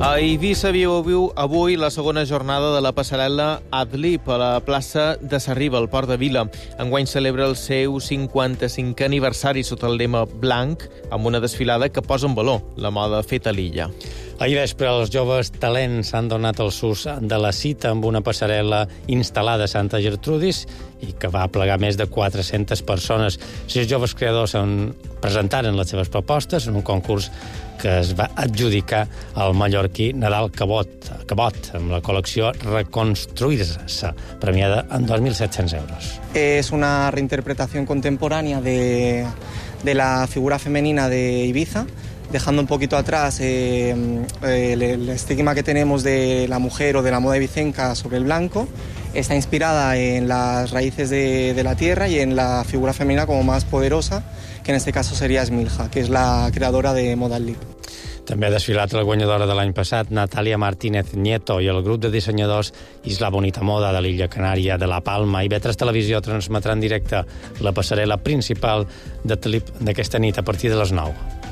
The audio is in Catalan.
A Eivissa viu avui la segona jornada de la passarel·la Adlib a la plaça de Sarriba, al Port de Vila. Enguany celebra el seu 55è aniversari sota el lema Blanc, amb una desfilada que posa en valor la moda feta a l'illa. Ahir vespre, els joves talents s'han donat el sus de la cita amb una passarel·la instal·lada a Santa Gertrudis i que va plegar més de 400 persones. 6 joves creadors presentaren les seves propostes en un concurs que es va adjudicar al mallorquí Nadal Cabot, amb la col·lecció Reconstruir-se, premiada en 2.700 euros. Es una reinterpretación contemporánea de la figura femenina de Ibiza, dejando un poquito atrás el estigma que tenemos de la mujer o de la moda ibicenca sobre el blanco. Está inspirada en las raíces de la tierra y en la figura femenina como más poderosa, que en este caso sería Smilja, que es la creadora de Moda Adlib. També ha desfilat la guanyadora de l'any passat, Natàlia Martínez Nieto, i el grup de dissenyadors Isla Bonita Moda de l'illa Canària de la Palma. IB3 Televisió transmetrà en directe la passarel·la principal de Adlib d'aquesta nit a partir de les 9.